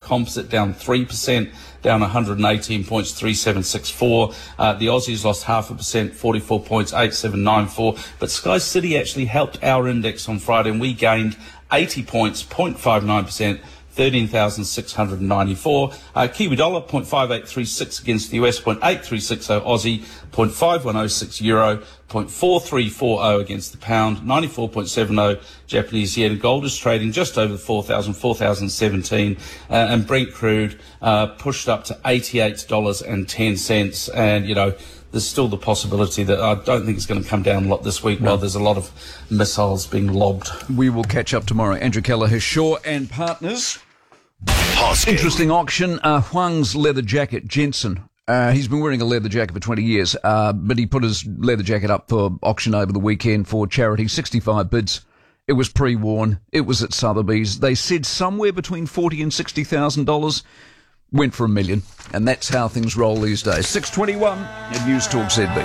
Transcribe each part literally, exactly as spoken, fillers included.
Composite down three percent, down one hundred eighteen points, three seven six four. Uh, the Aussies lost half a percent, forty-four points, eight seven nine four. But Sky City actually helped our index on Friday, and we gained eighty points, zero point five nine percent, thirteen thousand six hundred ninety-four. Uh, Kiwi dollar, zero point five eight three six against the U S, zero point eight three six zero Aussie, zero point five one zero six euro, zero point four three four zero against the pound, ninety-four point seven zero Japanese yen. Gold is trading just over four thousand, four thousand seventeen, uh, and Brent crude uh, pushed up to eighty-eight dollars and ten cents. And, you know, there's still the possibility that I don't think it's going to come down a lot this week, no. while there's a lot of missiles being lobbed. We will catch up tomorrow. Andrew Kelleher, Shaw and Partners. Hosking. Interesting auction. Uh, Huang's leather jacket, Jensen. Uh, he's been wearing a leather jacket for twenty years, uh, but he put his leather jacket up for auction over the weekend for charity. sixty-five bids. It was pre-worn. It was at Sotheby's. They said somewhere between forty thousand dollars and sixty thousand dollars. Went for a million. And that's how things roll these days. six twenty-one at News Talk Z B.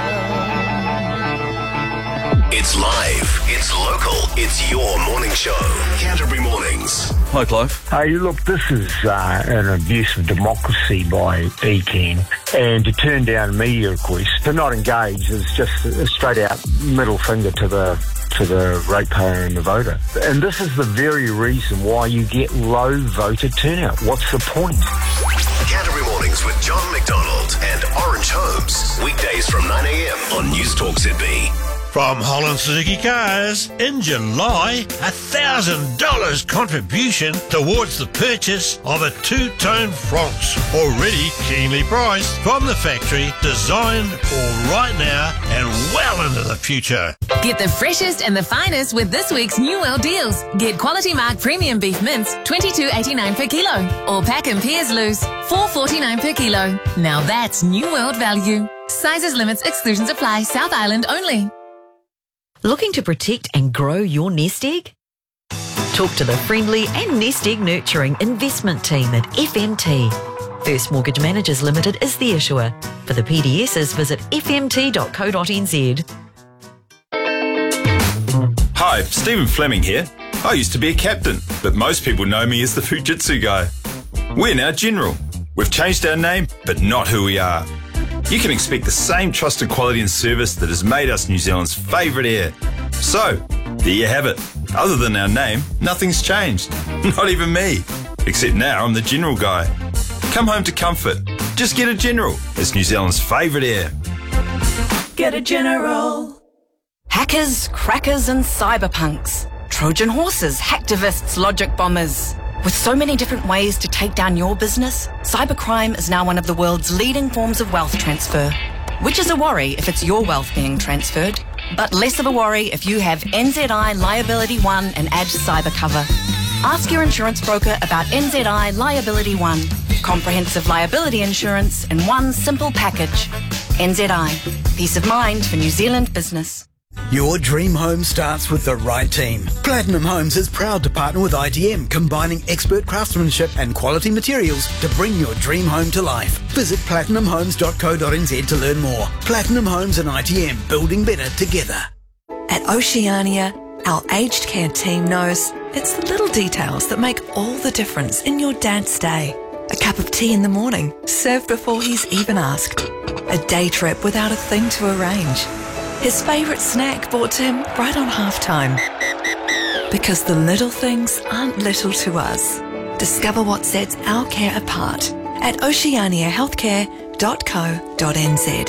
It's live, it's local, it's your morning show. Canterbury Mornings. Hi, Clive. Hey, look, this is uh, an abuse of democracy by E K N, and to turn down media requests, to not engage is just a straight out middle finger to the to the ratepayer and the voter. And this is the very reason why you get low voter turnout. What's the point? Canterbury Mornings with John McDonald and Orange Holmes. Weekdays from nine a.m. on News Talk Z B. From Holland Suzuki Cars, in July, a one thousand dollars contribution towards the purchase of a two-tone Francs, already keenly priced, from the factory, designed for right now and well into the future. Get the freshest and the finest with this week's New World deals. Get Quality Mark Premium Beef Mince, twenty-two eighty-nine per kilo, or Pack and Pears Loose, four forty-nine per kilo. Now that's New World value. Sizes, limits, exclusions apply. South Island only. Looking to protect and grow your nest egg? Talk to the friendly and nest egg nurturing investment team at F M T. First Mortgage Managers Limited is the issuer. For the P D Ss, visit f m t dot co dot n z. Hi, Stephen Fleming here. I used to be a captain, but most people know me as the Fujitsu guy. We're now General. We've changed our name, but not who we are. You can expect the same trusted quality and service that has made us New Zealand's favourite air. So, there you have it. Other than our name, nothing's changed. Not even me. Except now I'm the General guy. Come home to comfort. Just get a General. It's New Zealand's favourite air. Get a General. Hackers, crackers and cyberpunks. Trojan horses, hacktivists, logic bombers. With so many different ways to take down your business, cybercrime is now one of the world's leading forms of wealth transfer. Which is a worry if it's your wealth being transferred, but less of a worry if you have N Z I Liability One and add cyber cover. Ask your insurance broker about N Z I Liability One. Comprehensive liability insurance in one simple package. N Z I. Peace of mind for New Zealand business. Your dream home starts with the right team. Platinum Homes is proud to partner with I T M, combining expert craftsmanship and quality materials to bring your dream home to life. Visit platinum homes dot co dot n z to learn more. Platinum Homes and I T M, building better together. At Oceania, our aged care team knows it's the little details that make all the difference in your dad's day. A cup of tea in the morning, served before he's even asked. A day trip without a thing to arrange. His favourite snack brought to him right on halftime. Because the little things aren't little to us. Discover what sets our care apart at oceania healthcare dot co dot n z.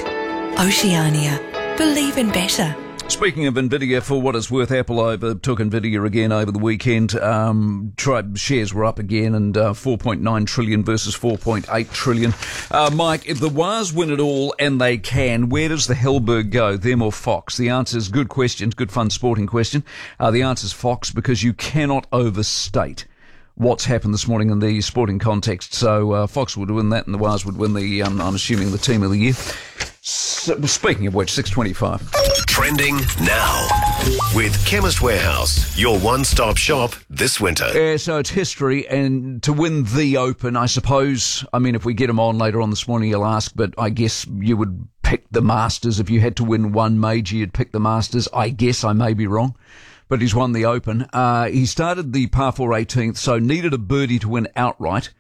Oceania. Believe in better. Speaking of NVIDIA, for what it's worth, Apple overtook NVIDIA again over the weekend. Um, tribe shares were up again, and uh, four point nine trillion versus four point eight trillion. Uh, Mike, if the Waz win it all, and they can, where does the Hellberg go, them or Fox? The answer is good question, good fun sporting question. Uh, the answer is Fox, because you cannot overstate what's happened this morning in the sporting context. So uh, Fox would win that, and the Waz would win the, um, I'm assuming, the team of the year. So, speaking of which, six twenty-five. Trending now with Chemist Warehouse, your one-stop shop this winter. Yeah, so it's history, and to win the Open, I suppose, I mean, if we get him on later on this morning, you'll ask, but I guess you would pick the Masters. If you had to win one major, you'd pick the Masters. I guess I may be wrong, but he's won the Open. Uh, he started the par four eighteenth, so needed a birdie to win outright.